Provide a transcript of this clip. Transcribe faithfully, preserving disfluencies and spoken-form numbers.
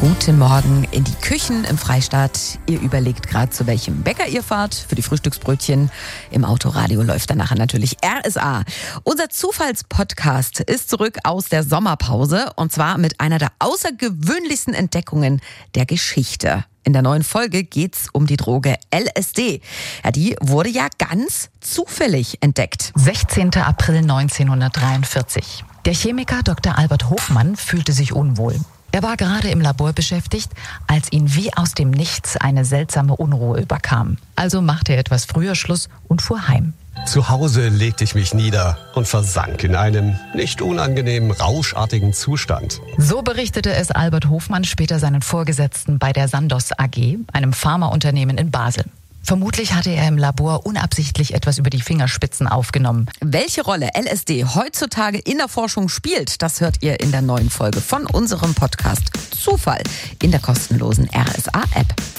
Guten Morgen in die Küchen im Freistaat. Ihr überlegt gerade, zu welchem Bäcker ihr fahrt für die Frühstücksbrötchen. Im Autoradio läuft dann nachher natürlich R S A. Unser Zufallspodcast ist zurück aus der Sommerpause und zwar mit einer der außergewöhnlichsten Entdeckungen der Geschichte. In der neuen Folge geht's um die Droge L S D. Ja, die wurde ja ganz zufällig entdeckt. sechzehnter April neunzehnhundertdreiundvierzig. Der Chemiker Doktor Albert Hofmann fühlte sich unwohl. Er war gerade im Labor beschäftigt, als ihn wie aus dem Nichts eine seltsame Unruhe überkam. Also machte er etwas früher Schluss und fuhr heim. Zu Hause legte ich mich nieder und versank in einem nicht unangenehmen, rauschartigen Zustand. So berichtete es Albert Hofmann später seinen Vorgesetzten bei der Sandoz A G, einem Pharmaunternehmen in Basel. Vermutlich hatte er im Labor unabsichtlich etwas über die Fingerspitzen aufgenommen. Welche Rolle L S D heutzutage in der Forschung spielt, das hört ihr in der neuen Folge von unserem Podcast Zufall in der kostenlosen R S A-App.